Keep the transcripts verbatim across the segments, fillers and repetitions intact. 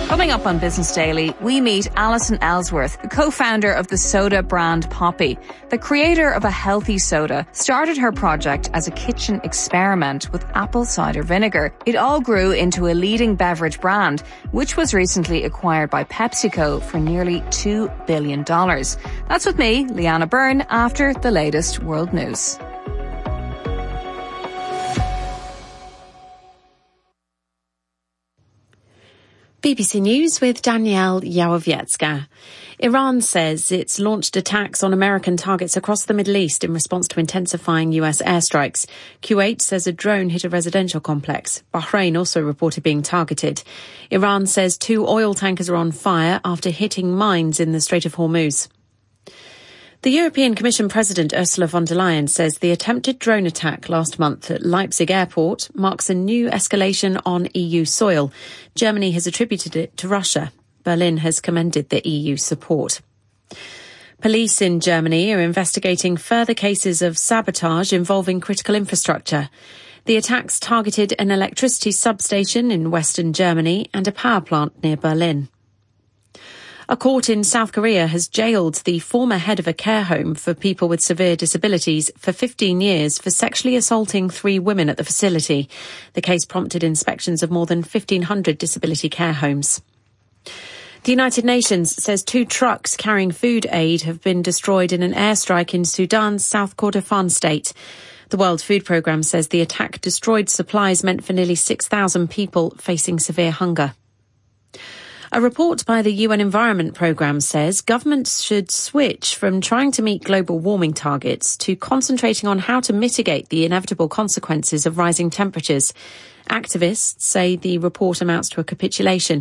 Coming up on Business Daily, we meet Alison Ellsworth, the co-founder of the soda brand Poppi. The creator of a healthy soda started her project as a kitchen experiment with apple cider vinegar. It all grew into a leading beverage brand, which was recently acquired by PepsiCo for nearly two billion dollars. That's with me, Leanna Byrne, after the latest world news. B B C News with Danielle Yawowiecka. Iran says it's launched attacks on American targets across the Middle East in response to intensifying U S airstrikes. Kuwait says a drone hit a residential complex. Bahrain also reported being targeted. Iran says two oil tankers are on fire after hitting mines in the Strait of Hormuz. The European Commission President Ursula von der Leyen says the attempted drone attack last month at Leipzig airport marks a new escalation on E U soil. Germany has attributed it to Russia. Berlin has commended the E U support. Police in Germany are investigating further cases of sabotage involving critical infrastructure. The attacks targeted an electricity substation in western Germany and a power plant near Berlin. A court in South Korea has jailed the former head of a care home for people with severe disabilities for fifteen years for sexually assaulting three women at the facility. The case prompted inspections of more than fifteen hundred disability care homes. The United Nations says two trucks carrying food aid have been destroyed in an airstrike in Sudan's South Kordofan state. The World Food Programme says the attack destroyed supplies meant for nearly six thousand people facing severe hunger. A report by the U N Environment Programme says governments should switch from trying to meet global warming targets to concentrating on how to mitigate the inevitable consequences of rising temperatures. Activists say the report amounts to a capitulation.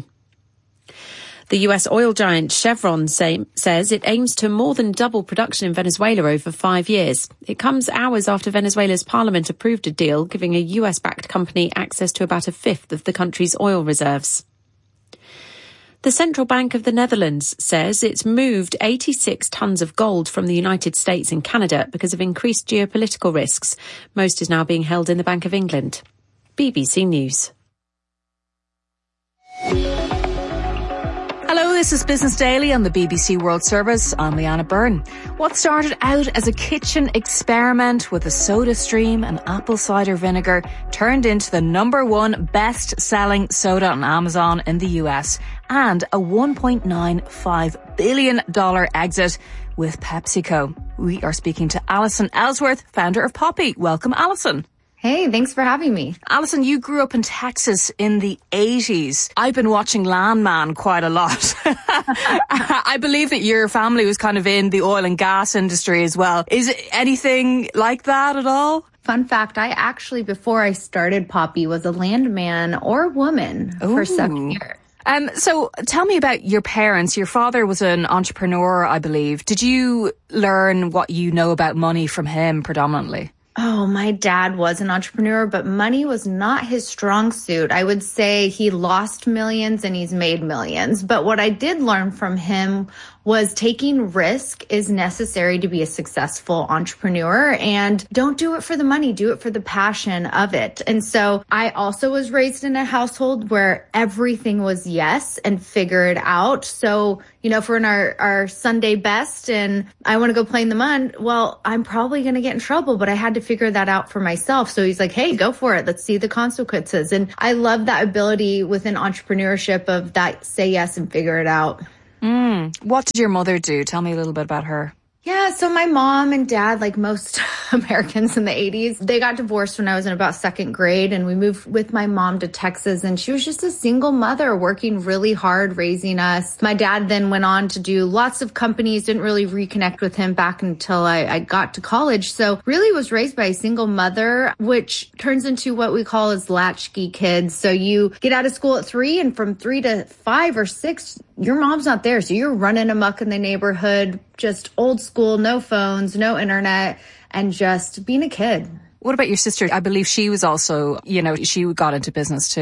The U S oil giant Chevron say, says it aims to more than double production in Venezuela over five years. It comes hours after Venezuela's parliament approved a deal giving a U S-backed company access to about a fifth of the country's oil reserves. The Central Bank of the Netherlands says it's moved eighty-six tonnes of gold from the United States and Canada because of increased geopolitical risks. Most is now being held in the Bank of England. B B C News. Hello, this is Business Daily on the B B C World Service. I'm Leanna Byrne. What started out as a kitchen experiment with a soda stream and apple cider vinegar turned into the number one best-selling soda on Amazon in the U S and a one point nine five billion dollars exit with PepsiCo. We are speaking to Alison Ellsworth, founder of Poppi. Welcome, Alison. Hey, thanks for having me. Alison, you grew up in Texas in the eighties. I've been watching Landman quite a lot. I believe that your family was kind of in the oil and gas industry as well. Is it anything like that at all? Fun fact, I actually, before I started Poppi, was a landman or woman Ooh. for seven years. Um, so tell me about your parents. Your father was an entrepreneur, I believe. Did you learn what you know about money from him predominantly? Oh, my dad was an entrepreneur, but money was not his strong suit. I would say he lost millions and he's made millions. But what I did learn from him was taking risk is necessary to be a successful entrepreneur, and don't do it for the money, do it for the passion of it. And so I also was raised in a household where everything was yes and figure it out. So, you know, if we're in our, our Sunday best and I want to go play in the mud, well, I'm probably going to get in trouble, but I had to figure that out for myself. So he's like, hey, go for it. Let's see the consequences. And I love that ability within entrepreneurship of that say yes and figure it out. Mm. What did your mother do? Tell me a little bit about her. Yeah, so my mom and dad, like most Americans in the eighties, they got divorced when I was in about second grade, and we moved with my mom to Texas, and she was just a single mother working really hard raising us. My dad then went on to do lots of companies, didn't really reconnect with him back until I, I got to college. So really was raised by a single mother, which turns into what we call as latchkey kids. So you get out of school at three, and from three to five or six, your mom's not there. So you're running amok in the neighborhood, just old school, no phones, no internet, and just being a kid. What about your sister? I believe she was also, you know, she got into business too.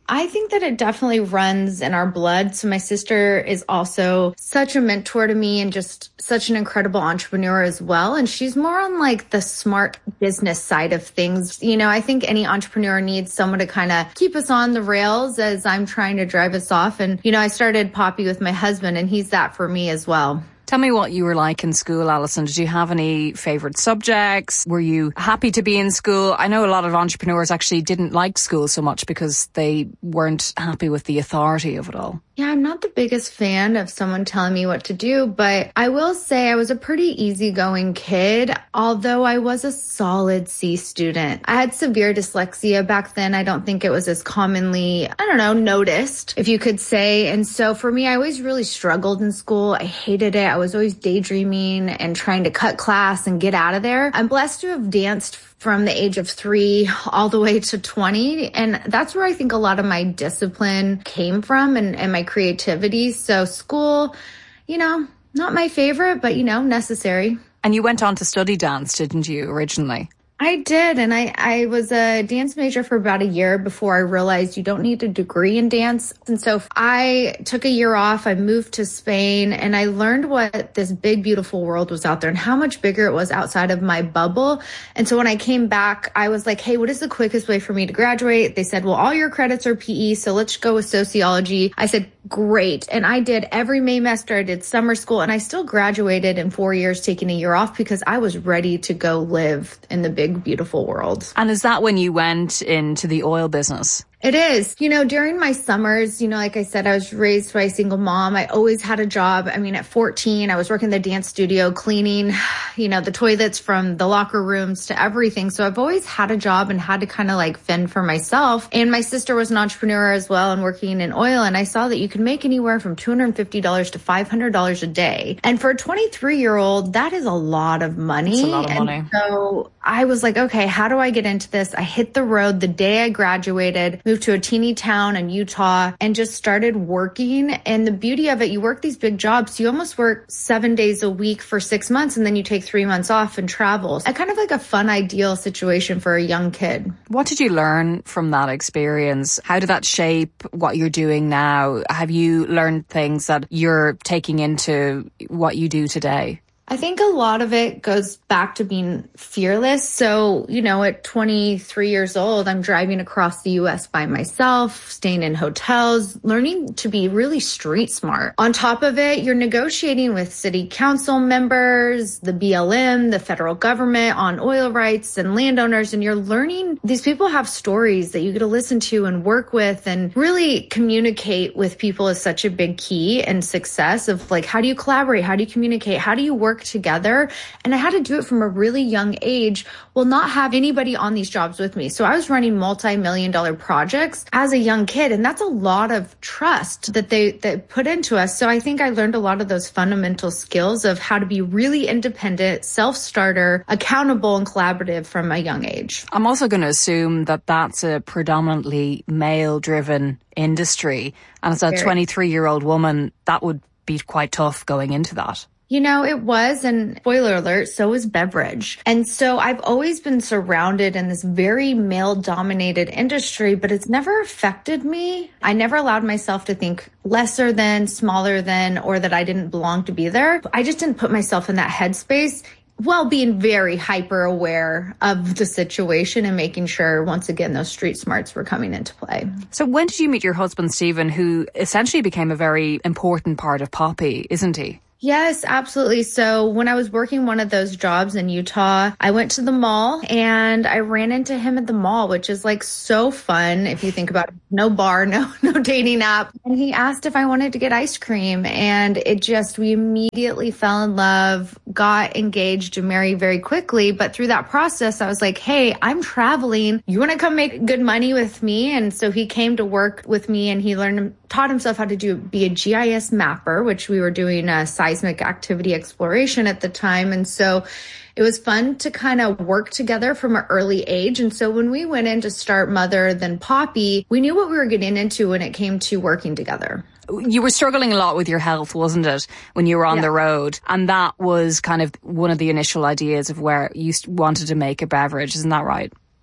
I think that it definitely runs in our blood. So my sister is also such a mentor to me and just such an incredible entrepreneur as well. And she's more on like the smart business side of things. You know, I think any entrepreneur needs someone to kind of keep us on the rails as I'm trying to drive us off. And, you know, I started Poppy with my husband and he's that for me as well. Tell me what you were like in school, Alison. Did you have any favourite subjects? Were you happy to be in school? I know a lot of entrepreneurs actually didn't like school so much because they weren't happy with the authority of it all. Yeah, I'm not the biggest fan of someone telling me what to do, but I will say I was a pretty easygoing kid, although I was a solid C student. I had severe dyslexia back then. I don't think it was as commonly, I don't know, noticed, if you could say. And so for me, I always really struggled in school. I hated it. I was always daydreaming and trying to cut class and get out of there. I'm blessed to have danced from the age of three all the way to twenty. And that's where I think a lot of my discipline came from and, and my creativity. So school, you know, not my favorite, but, you know, necessary. And you went on to study dance, didn't you, originally? I did. And I, I was a dance major for about a year before I realized you don't need a degree in dance. And so I took a year off. I moved to Spain and I learned what this big, beautiful world was out there and how much bigger it was outside of my bubble. And so when I came back, I was like, hey, what is the quickest way for me to graduate? They said, well, all your credits are P E, so let's go with sociology. I said, great. And I did every Maymester. I did summer school and I still graduated in four years, taking a year off because I was ready to go live in the big, beautiful world. And is that when you went into the oil business? It is. You know, during my summers, you know, like I said, I was raised by a single mom. I always had a job. I mean, at fourteen, I was working in the dance studio, cleaning, you know, the toilets from the locker rooms to everything. So I've always had a job and had to kind of like fend for myself. And my sister was an entrepreneur as well and working in oil. And I saw that you can make anywhere from two hundred fifty dollars to five hundred dollars a day. And for a twenty-three year old, that is a lot of money. It's a lot of money. And so I was like, okay, how do I get into this? I hit the road the day I graduated, moved to a teeny town in Utah and just started working. And the beauty of it, you work these big jobs. You almost work seven days a week for six months and then you take three months off and travel. I kind of like a fun, ideal situation for a young kid. What did you learn from that experience? How did that shape what you're doing now? Have you learned things that you're taking into what you do today? I think a lot of it goes back to being fearless. So, you know, at twenty-three years old, I'm driving across the U S by myself, staying in hotels, learning to be really street smart. On top of it, you're negotiating with city council members, the B L M, the federal government on oil rights and landowners. And you're learning these people have stories that you get to listen to and work with, and really communicate with people is such a big key and success of like, how do you collaborate? How do you communicate? How do you work together? And I had to do it from a really young age, will not have anybody on these jobs with me. So I was running multi-million dollar projects as a young kid. And that's a lot of trust that they, that put into us. So I think I learned a lot of those fundamental skills of how to be really independent, self-starter, accountable and collaborative from a young age. I'm also going to assume that that's a predominantly male-driven industry. And as a twenty-three year old woman, that would be quite tough going into that. You know, it was, and spoiler alert, so was beverage. And so I've always been surrounded in this very male-dominated industry, but it's never affected me. I never allowed myself to think lesser than, smaller than, or that I didn't belong to be there. I just didn't put myself in that headspace, while being very hyper aware of the situation and making sure, once again, those street smarts were coming into play. So when did you meet your husband, Stephen, who essentially became a very important part of Poppy, isn't he? Yes, absolutely. So when I was working one of those jobs in Utah, I went to the mall and I ran into him at the mall, which is like so fun. If you think about it, no bar, no, no dating app. And he asked if I wanted to get ice cream. And it just, we immediately fell in love, got engaged and married very quickly. But through that process, I was like, hey, I'm traveling. You want to come make good money with me? And so he came to work with me and he learned, taught himself how to do, be a G I S mapper, which we were doing a seismic activity exploration at the time. And so it was fun to kind of work together from an early age. And so when we went in to start Mother Than Poppy, we knew what we were getting into when it came to working together. You were struggling a lot with your health, wasn't it, when you were on yeah. the road? And that was kind of one of the initial ideas of where you wanted to make a beverage. Isn't that right?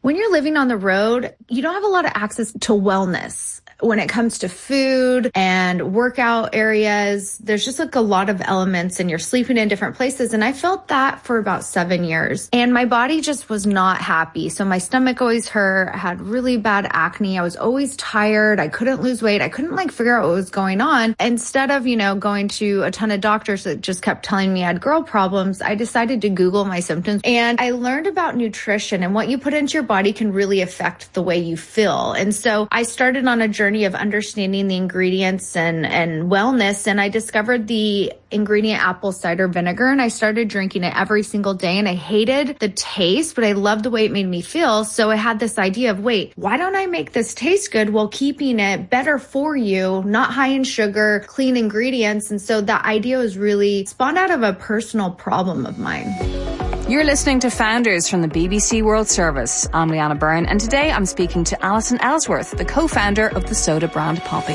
When you're living on the road, you don't have a lot of access to wellness. When it comes to food and workout areas, there's just like a lot of elements and you're sleeping in different places. And I felt that for about seven years and my body just was not happy. So my stomach always hurt. I had really bad acne. I was always tired. I couldn't lose weight. I couldn't like figure out what was going on. Instead of, you know, going to a ton of doctors that just kept telling me I had girl problems, I decided to Google my symptoms and I learned about nutrition and what you put into your body can really affect the way you feel. And so I started on a journey of understanding the ingredients and, and wellness. And I discovered the ingredient apple cider vinegar and I started drinking it every single day. And I hated the taste, but I loved the way it made me feel. So I had this idea of, wait, why don't I make this taste good while keeping it better for you, not high in sugar, clean ingredients. And so that idea was really spawned out of a personal problem of mine. You're listening to Founders from the B B C World Service. I'm Leanna Byrne, and today I'm speaking to Alison Ellsworth, the co-founder of the soda brand Poppi.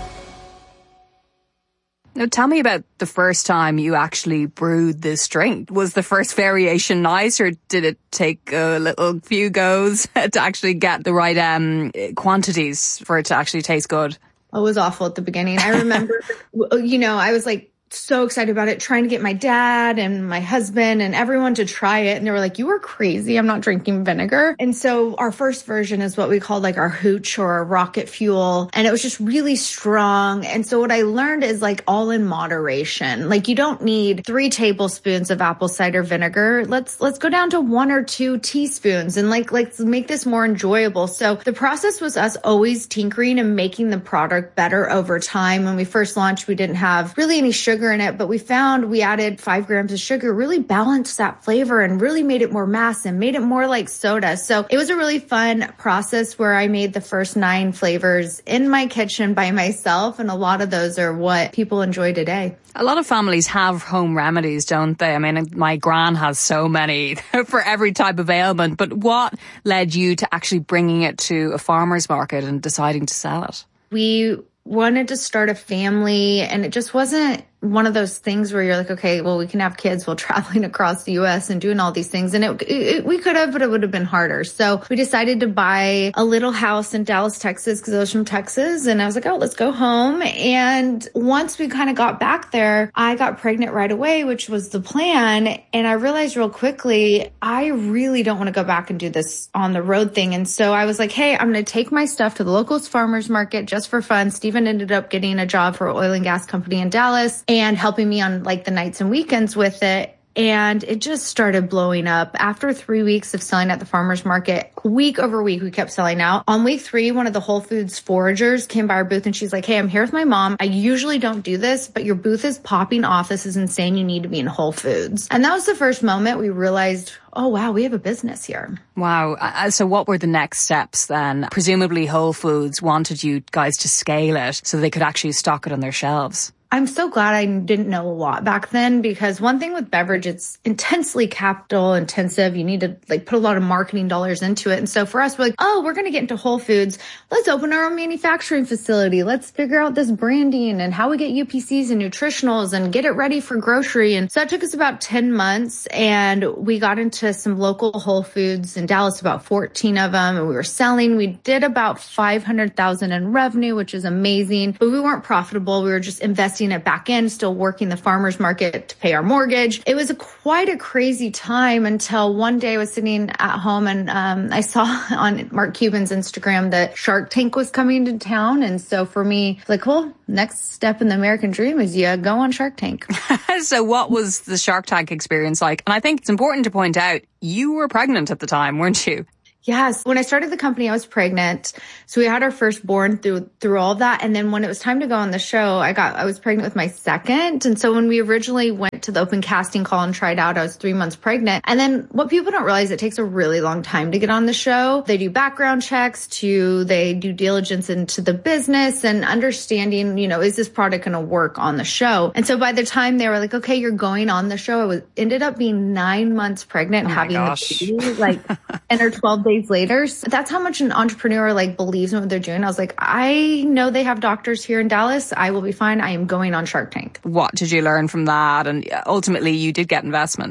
Now, tell me about the first time you actually brewed this drink. Was the first variation nice, or did it take a little few goes to actually get the right um, quantities for it to actually taste good? It was awful at the beginning. I remember, you know, I was like, so excited about it, trying to get my dad and my husband and everyone to try it. And they were like, you are crazy. I'm not drinking vinegar. And so our first version is what we called like our hooch or our rocket fuel. And it was just really strong. And so what I learned is like all in moderation. Like you don't need three tablespoons of apple cider vinegar. Let's, let's go down to one or two teaspoons and like, let's make this more enjoyable. So the process was us always tinkering and making the product better over time. When we first launched, we didn't have really any sugar in it, but we found we added five grams of sugar, really balanced that flavor and really made it more mass and made it more like soda. So it was a really fun process where I made the first nine flavors in my kitchen by myself. And a lot of those are what people enjoy today. A lot of families have home remedies, don't they? I mean, my gran has so many for every type of ailment. But what led you to actually bringing it to a farmer's market and deciding to sell it? We wanted to start a family and it just wasn't one of those things where you're like, okay, well, we can have kids while traveling across the U S and doing all these things. And it, it we could have, but it would have been harder. So we decided to buy a little house in Dallas, Texas, because I was from Texas. And I was like, oh, let's go home. And once we kind of got back there, I got pregnant right away, which was the plan. And I realized real quickly, I really don't want to go back and do this on the road thing. And so I was like, hey, I'm going to take my stuff to the local farmers market just for fun. Stephen ended up getting a job for an oil and gas company in Dallas and helping me on like the nights and weekends with it. And it just started blowing up. After three weeks of selling at the farmer's market, week over week, we kept selling out. On week three, one of the Whole Foods foragers came by our booth and she's like, hey, I'm here with my mom. I usually don't do this, but your booth is popping off. This is insane. You need to be in Whole Foods. And that was the first moment we realized, oh, wow, we have a business here. Wow. Uh, so what were the next steps then? Presumably Whole Foods wanted you guys to scale it so they could actually stock it on their shelves. I'm so glad I didn't know a lot back then because one thing with beverage, it's intensely capital intensive. You need to like put a lot of marketing dollars into it. And so for us, we're like, oh, we're going to get into Whole Foods. Let's open our own manufacturing facility. Let's figure out this branding and how we get U P Cs and nutritionals and get it ready for grocery. And so it took us about ten months and we got into some local Whole Foods in Dallas, about fourteen of them. And we were selling. We did about five hundred thousand in revenue, which is amazing, but we weren't profitable. We were just investing it back in, still working the farmer's market to pay our mortgage. It was a, quite a crazy time until one day I was sitting at home and um, I saw on Mark Cuban's Instagram that Shark Tank was coming to town. And so for me, like, well, next step in the American dream is you go on Shark Tank. So what was the Shark Tank experience like? And I think it's important to point out you were pregnant at the time, weren't you? Yes. When I started the company, I was pregnant. So we had our firstborn through, through all of that. And then when it was time to go on the show, I got, I was pregnant with my second. And so when we originally went to the open casting call and tried out, I was three months pregnant. And then what people don't realize, it takes a really long time to get on the show. They do background checks to, they do diligence into the business and understanding, you know, is this product going to work on the show? And so by the time they were like, okay, you're going on the show, I was ended up being nine months pregnant and oh having gosh. the baby, like ten or twelve days later. So that's how much an entrepreneur like believes in what they're doing. I was like, I know they have doctors here in Dallas. I will be fine. I am going on Shark Tank. What did you learn from that? And ultimately you did get investment.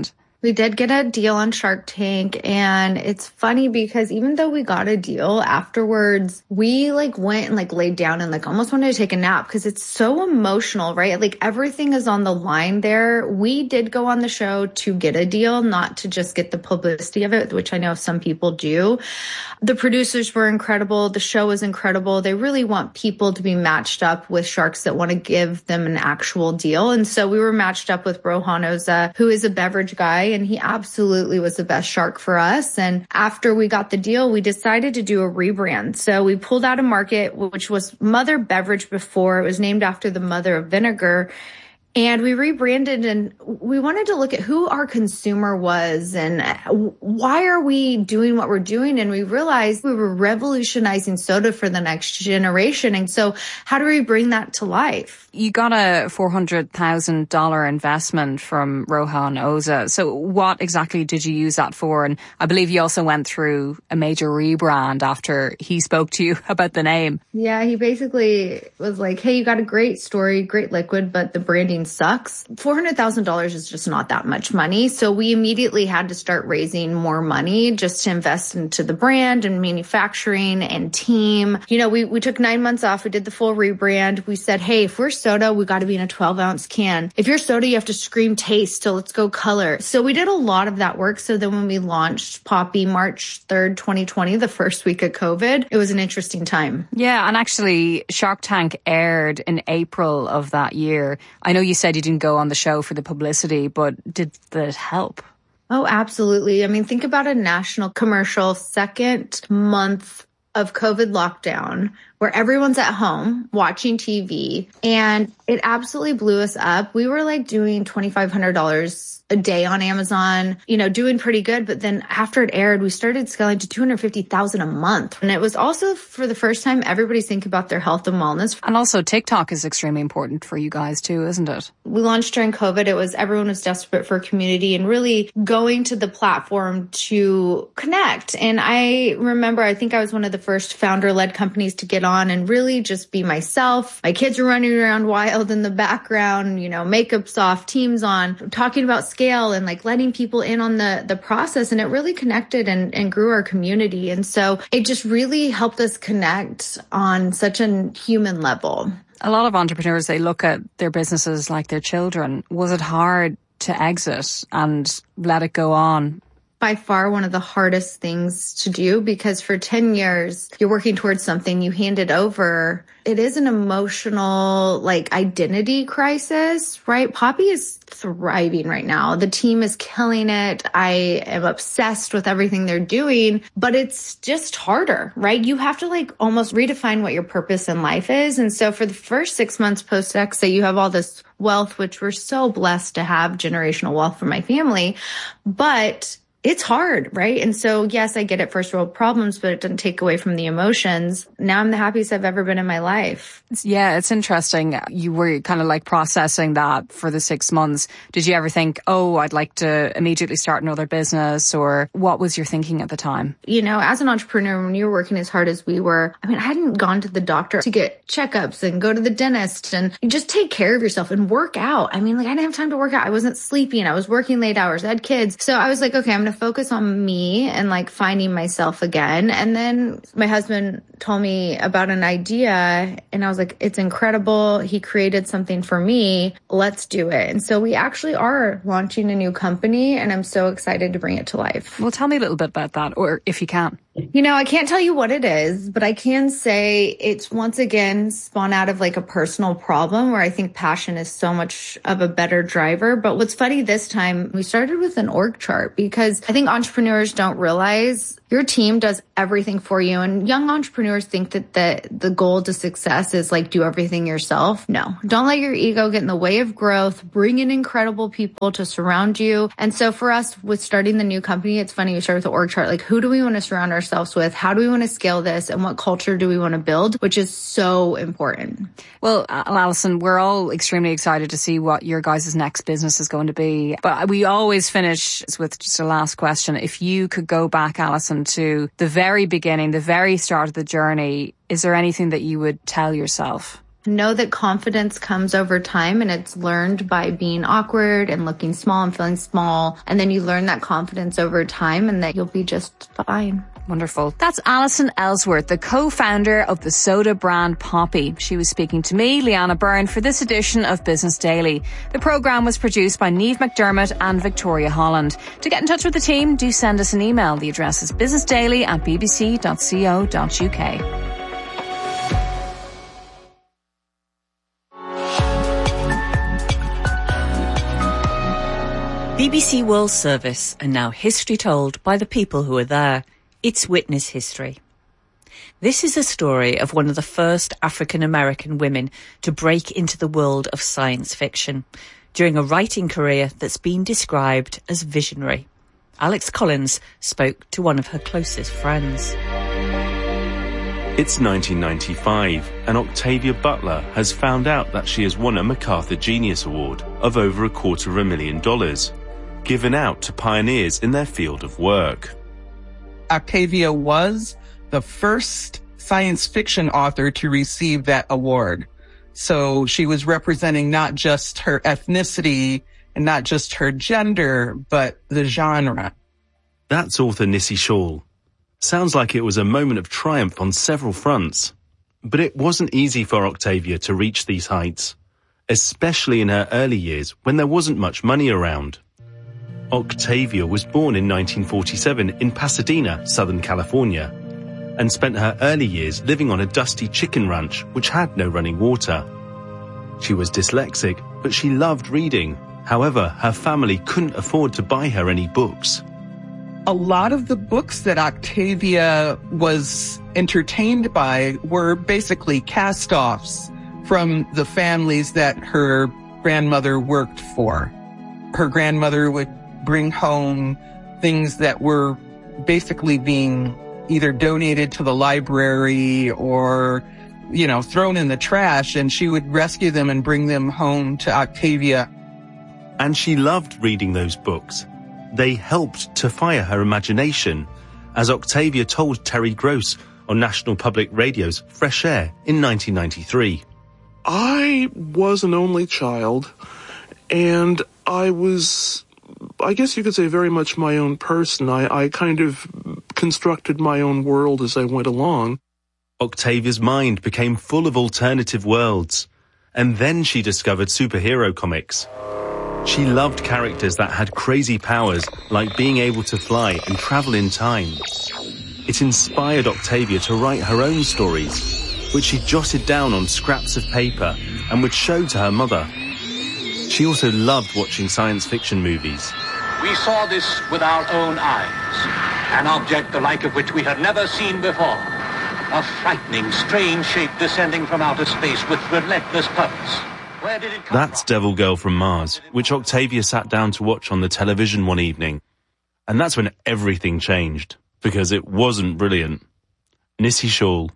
We did get a deal on Shark Tank, and it's funny because even though we got a deal afterwards, we like went and like laid down and like almost wanted to take a nap because it's so emotional, right? Like everything is on the line there. We did go on the show to get a deal, not to just get the publicity of it, which I know some people do. The producers were incredible. The show was incredible. They really want people to be matched up with sharks that want to give them an actual deal. And so we were matched up with Rohan Oza, who is a beverage guy, and he absolutely was the best shark for us. And after we got the deal, we decided to do a rebrand. So we pulled out a market, which was Mother Beverage before. It was named after the mother of vinegar. And we rebranded, and we wanted to look at who our consumer was and why are we doing what we're doing. And we realized we were revolutionizing soda for the next generation. And so how do we bring that to life? You got a four hundred thousand dollars investment from Rohan Oza. So what exactly did you use that for? And I believe you also went through a major rebrand after he spoke to you about the name. Yeah, he basically was like, hey, you got a great story, great liquid, but the branding sucks. four hundred thousand dollars is just not that much money. So we immediately had to start raising more money just to invest into the brand and manufacturing and team. You know, we, we took nine months off. We did the full rebrand. We said, hey, if we're soda, we got to be in a twelve ounce can. If you're soda, you have to scream taste. So let's go color. So we did a lot of that work. So then when we launched Poppi March third, twenty twenty, the first week of COVID, it was an interesting time. Yeah. And actually Shark Tank aired in April of that year. I know you said you didn't go on the show for the publicity, but did that help? Oh, absolutely. I mean, think about a national commercial, second month of COVID lockdown, where everyone's at home watching T V, and it absolutely blew us up. We were like doing twenty-five hundred dollars a day on Amazon, you know, doing pretty good. But then after it aired, we started scaling to two hundred fifty thousand a month. And it was also for the first time, everybody's thinking about their health and wellness. And also TikTok is extremely important for you guys too, isn't it? We launched during COVID. It was, everyone was desperate for community and really going to the platform to connect. And I remember, I think I was one of the first founder-led companies to get on and really just be myself. My kids were running around wild in the background, you know, makeup's off, teams on, talking about scale and like letting people in on the, the process. And it really connected and, and grew our community. And so it just really helped us connect on such a human level. A lot of entrepreneurs, they look at their businesses like their children. Was it hard to exit and let it go on? By far one of the hardest things to do, because for ten years, you're working towards something, you hand it over. It is an emotional, like, identity crisis, right? Poppi is thriving right now. The team is killing it. I am obsessed with everything they're doing, but it's just harder, right? You have to like almost redefine what your purpose in life is. And so for the first six months post-exit, you have all this wealth, which we're so blessed to have generational wealth for my family, but it's hard, right? And so, yes, I get it, first world problems, but it doesn't take away from the emotions. Now I'm the happiest I've ever been in my life. Yeah, it's interesting. You were kind of like processing that for the six months. Did you ever think, oh, I'd like to immediately start another business? Or what was your thinking at the time? You know, as an entrepreneur, when you're working as hard as we were, I mean, I hadn't gone to the doctor to get checkups and go to the dentist and just take care of yourself and work out. I mean, like, I didn't have time to work out. I wasn't sleeping. I was working late hours. I had kids. So I was like, okay, I'm going to focus on me and like finding myself again. And then my husband told me about an idea and I was like, it's incredible. He created something for me. Let's do it. And so we actually are launching a new company and I'm so excited to bring it to life. Well, tell me a little bit about that, or if you can. You know, I can't tell you what it is, but I can say it's once again spawned out of like a personal problem where I think passion is so much of a better driver. But what's funny this time, we started with an org chart because I think entrepreneurs don't realize your team does everything for you. And young entrepreneurs think that the, the goal to success is like do everything yourself. No, don't let your ego get in the way of growth. Bring in incredible people to surround you. And so for us with starting the new company, it's funny, we started with the org chart. Like, who do we want to surround ourselves with? How do we want to scale this? And what culture do we want to build? Which is so important. Well, Alison, we're all extremely excited to see what your guys' next business is going to be. But we always finish with just a last question. If you could go back, Alison, to the very beginning, the very start of the journey, is there anything that you would tell yourself? Know that confidence comes over time, and it's learned by being awkward and looking small and feeling small. And then you learn that confidence over time and that you'll be just fine. Wonderful. That's Alison Ellsworth, the co-founder of the soda brand Poppi. She was speaking to me, Leanna Byrne, for this edition of Business Daily. The programme was produced by Niamh McDermott and Victoria Holland. To get in touch with the team, do send us an email. The address is businessdaily at b b c dot co dot u k. B B C World Service, and now history told by the people who are there. It's witness history. This is a story of one of the first African-American women to break into the world of science fiction during a writing career that's been described as visionary. Alex Collins spoke to one of her closest friends. It's nineteen ninety-five, and Octavia Butler has found out that she has won a MacArthur Genius Award of over a quarter of a million dollars, given out to pioneers in their field of work. Octavia was the first science fiction author to receive that award. So she was representing not just her ethnicity and not just her gender, but the genre. That's author Nissi Shawl. Sounds like it was a moment of triumph on several fronts. But it wasn't easy for Octavia to reach these heights, especially in her early years when there wasn't much money around. Octavia was born in nineteen forty-seven in Pasadena, Southern California, and spent her early years living on a dusty chicken ranch which had no running water. She was dyslexic, but she loved reading. However, her family couldn't afford to buy her any books. A lot of the books that Octavia was entertained by were basically cast-offs from the families that her grandmother worked for. Her grandmother would bring home things that were basically being either donated to the library or, you know, thrown in the trash, and she would rescue them and bring them home to Octavia. And she loved reading those books. They helped to fire her imagination, as Octavia told Terry Gross on National Public Radio's Fresh Air in nineteen ninety-three. I was an only child, and I was, I guess you could say, very much my own person. I, I kind of constructed my own world as I went along. Octavia's mind became full of alternative worlds, and then she discovered superhero comics. She loved characters that had crazy powers, like being able to fly and travel in time. It inspired Octavia to write her own stories, which she jotted down on scraps of paper and would show to her mother. She also loved watching science fiction movies. We saw this with our own eyes, an object the like of which we had never seen before. A frightening, strange shape descending from outer space with relentless purpose. Where did it come That's from? Devil Girl from Mars, which Octavia sat down to watch on the television one evening. And that's when everything changed, because it wasn't brilliant. Nissi Shawl.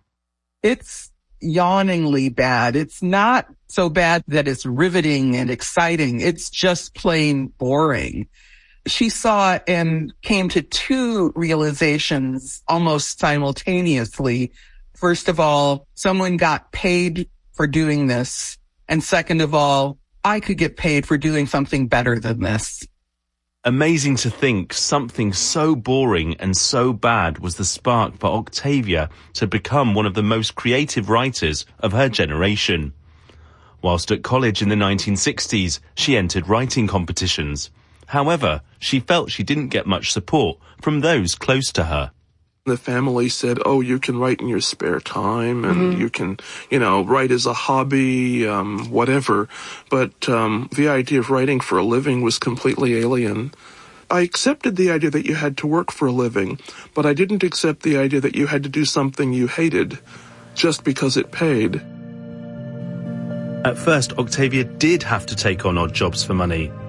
It's yawningly bad. It's not so bad that it's riveting and exciting. It's just plain boring. She saw it and came to two realizations almost simultaneously. First of all, someone got paid for doing this. And second of all, I could get paid for doing something better than this. Amazing to think something so boring and so bad was the spark for Octavia to become one of the most creative writers of her generation. Whilst at college in the nineteen sixties, she entered writing competitions. However, she felt she didn't get much support from those close to her. The family said, oh, you can write in your spare time, and mm-hmm. you can, you know, write as a hobby, um, whatever. But um, the idea of writing for a living was completely alien. I accepted the idea that you had to work for a living, but I didn't accept the idea that you had to do something you hated just because it paid. At first, Octavia did have to take on odd jobs for money.